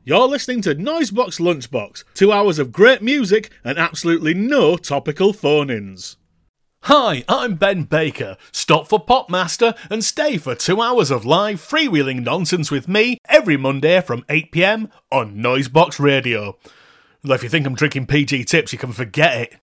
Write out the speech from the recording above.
You're listening to Noisebox Lunchbox, 2 hours of great music and absolutely no topical phone-ins. Hi, I'm Ben Baker. Stop for Popmaster and stay for 2 hours of live freewheeling nonsense with me every Monday from 8 PM on Noisebox Radio. Well, if you think I'm drinking PG tips, you can forget it.